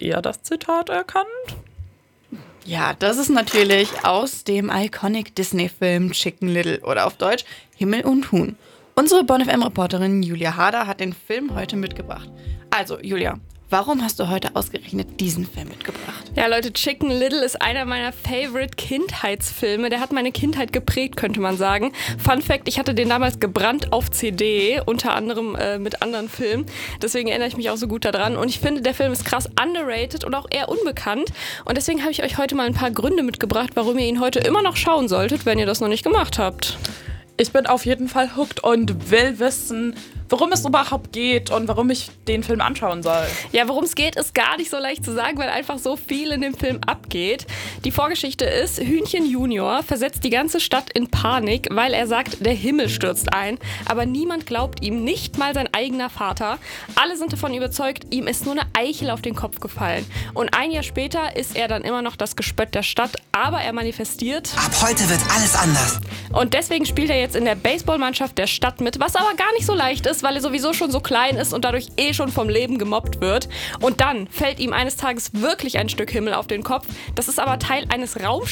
ihr das Zitat erkannt? Ja, das ist natürlich aus dem iconic Disney-Film Chicken Little oder auf Deutsch Himmel und Huhn. Unsere Bonn FM-Reporterin Julia Harder hat den Film heute mitgebracht. Also, Julia, warum hast du heute ausgerechnet diesen Film mitgebracht? Ja, Leute, Chicken Little ist einer meiner favorite Kindheitsfilme. Der hat meine Kindheit geprägt, könnte man sagen. Fun Fact, ich hatte den damals gebrannt auf CD, unter anderem mit anderen Filmen. Deswegen erinnere ich mich auch so gut daran. Und ich finde, der Film ist krass underrated und auch eher unbekannt. Und deswegen habe ich euch heute mal ein paar Gründe mitgebracht, warum ihr ihn heute immer noch schauen solltet, wenn ihr das noch nicht gemacht habt. Ich bin auf jeden Fall hooked und will wissen, worum es überhaupt geht und warum ich den Film anschauen soll. Ja, worum es geht, ist gar nicht so leicht zu sagen, weil einfach so viel in dem Film abgeht. Die Vorgeschichte ist, Hühnchen Junior versetzt die ganze Stadt in Panik, weil er sagt, der Himmel stürzt ein. Aber niemand glaubt ihm, nicht mal sein eigener Vater. Alle sind davon überzeugt, ihm ist nur eine Eichel auf den Kopf gefallen. Und ein Jahr später ist er dann immer noch das Gespött der Stadt, aber er manifestiert: Ab heute wird alles anders. Und deswegen spielt er jetzt in der Baseballmannschaft der Stadt mit, was aber gar nicht so leicht ist, weil er sowieso schon so klein ist und dadurch schon vom Leben gemobbt wird. Und dann fällt ihm eines Tages wirklich ein Stück Himmel auf den Kopf. Das ist aber Teil eines